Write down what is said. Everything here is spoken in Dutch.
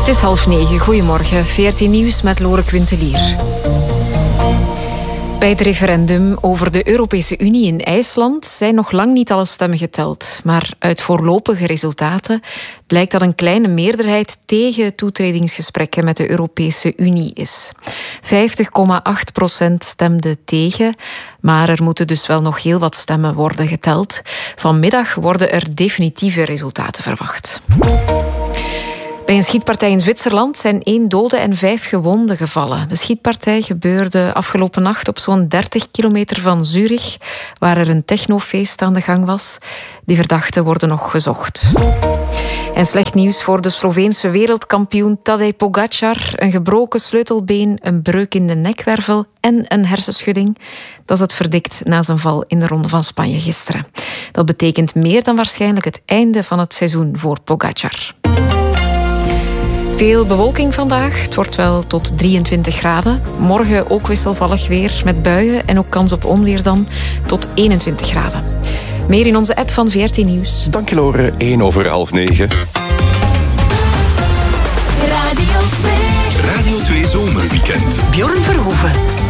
Het is 8:30. Goedemorgen. 14 Nieuws met Lore Quintelier. Bij het referendum over de Europese Unie in IJsland zijn nog lang niet alle stemmen geteld. Maar uit voorlopige resultaten blijkt dat een kleine meerderheid tegen toetredingsgesprekken met de Europese Unie is. 50,8% stemde tegen, maar er moeten dus wel nog heel wat stemmen worden geteld. Vanmiddag worden er definitieve resultaten verwacht. Bij een schietpartij in Zwitserland zijn 1 dode en 5 gewonden gevallen. De schietpartij gebeurde afgelopen nacht op zo'n 30 kilometer van Zurich, waar er een technofeest aan de gang was. Die verdachten worden nog gezocht. En slecht nieuws voor de Sloveense wereldkampioen Tadej Pogačar. Een gebroken sleutelbeen, een breuk in de nekwervel en een hersenschudding. Dat is het verdikt na zijn val in de Ronde van Spanje gisteren. Dat betekent meer dan waarschijnlijk het einde van het seizoen voor Pogačar. Veel bewolking vandaag. Het wordt wel tot 23 graden. Morgen ook wisselvallig weer met buien en ook kans op onweer dan tot 21 graden. Meer in onze app van VRT Nieuws. Dank je, Lore. 8:09. Radio 2 Zomerweekend. Bjorn Verhoeven.